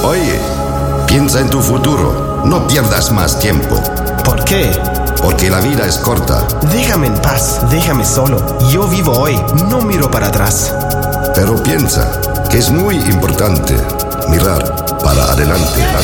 Oye, piensa en tu futuro. No pierdas más tiempo. ¿Por qué? Porque la vida es corta. Déjame en paz, déjame solo. Yo vivo hoy, no miro para atrás. Pero piensa que es muy importante mirar para adelante.